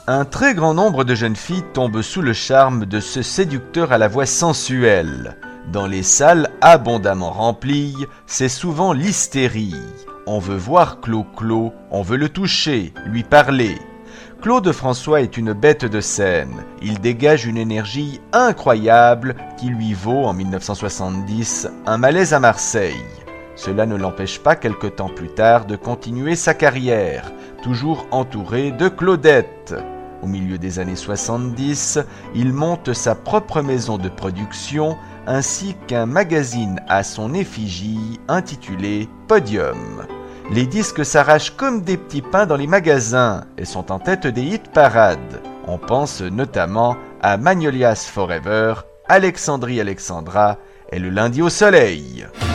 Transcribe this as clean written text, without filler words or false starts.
Un très grand nombre de jeunes filles tombent sous le charme de ce séducteur à la voix sensuelle. Dans les salles abondamment remplies, c'est souvent l'hystérie. On veut voir Clo-Clo, on veut le toucher, lui parler. Claude François est une bête de scène. Il dégage une énergie incroyable qui lui vaut, en 1970, un malaise à Marseille. Cela ne l'empêche pas quelque temps plus tard de continuer sa carrière, toujours entouré de Claudette. Au milieu des années 70, il monte sa propre maison de production ainsi qu'un magazine à son effigie intitulé Podium. Les disques s'arrachent comme des petits pains dans les magasins et sont en tête des hit-parades. On pense notamment à Magnolias Forever, Alexandrie Alexandra et Le lundi au soleil.